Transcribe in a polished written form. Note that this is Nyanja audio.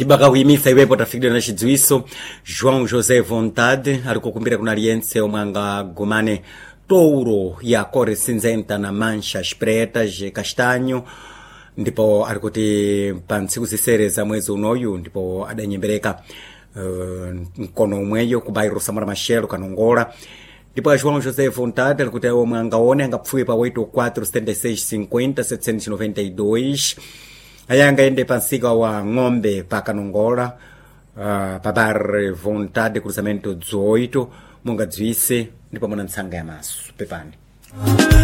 ndibakawimisa iwepo tafikidwa na chidziwiso João José Vontade alikukumbira kuna aliyense omwe angagumane touro ya cor cinzenta na manchas pretas castanho ndipo alikuti pa ntsiku zisere za mwezi unoyu ndipo adanyembereka mkono umweyo ku bairro Samora Machel Kanongola ndipo a João José Vontade alikuti omwe angaone angapfuye pa 847650 ayanga ende pansika wa ng'ombe pa Kanongola pa bar Vontade cruzamento 18 munga dzwise ndipo muna ntsanga ya maso pepani